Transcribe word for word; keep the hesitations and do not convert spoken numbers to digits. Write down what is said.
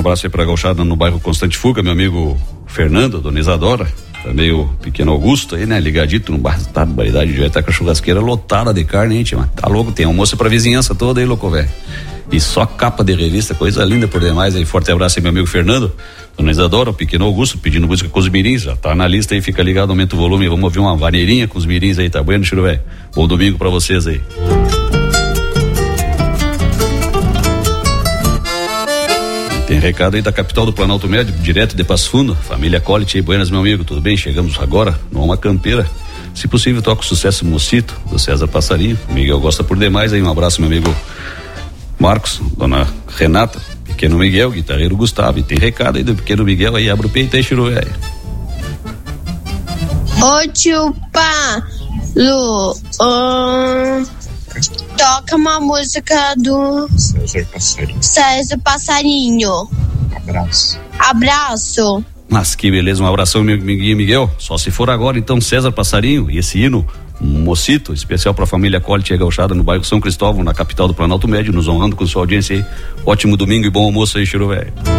abraço aí pra gauchada no bairro Constante Fuga, meu amigo Fernando, dona Isadora, também o pequeno Augusto aí, né, ligadito no bar, tá, barbaridade, devia estar com a churrasqueira lotada de carne, hein, tia, tá louco, tem almoço pra vizinhança toda aí, louco, velho. E só capa de revista, coisa linda por demais aí, forte abraço aí, meu amigo Fernando, dona Isadora, o pequeno Augusto, pedindo música com os mirins, já tá na lista aí, fica ligado, aumenta o volume, vamos ouvir uma vaneirinha com os mirins aí, tá bueno, Chiru, velho? Bom domingo pra vocês aí. Tem recado aí da capital do Planalto Médio, direto de Passo Fundo, família Collet aí, buenas, meu amigo, tudo bem? Chegamos agora numa campeira, se possível toca o sucesso Mocito, do César Passarinho, o Miguel gosta por demais aí, um abraço, meu amigo Marcos, dona Renata, pequeno Miguel, guitarreiro Gustavo, e tem recado aí do pequeno Miguel aí, abre o peito aí, Chiru, velho. Ô tio Paulo, um, toca uma música do César Passarinho. César Passarinho. Abraço. Abraço. Mas que beleza, um abração, meu amiguinho Miguel, só se for agora então César Passarinho e esse hino Mocito, especial pra família Collet e Gauchada no bairro São Cristóvão, na capital do Planalto Médio, nos honrando com sua audiência aí. Ótimo domingo e bom almoço aí, Chiru, velho.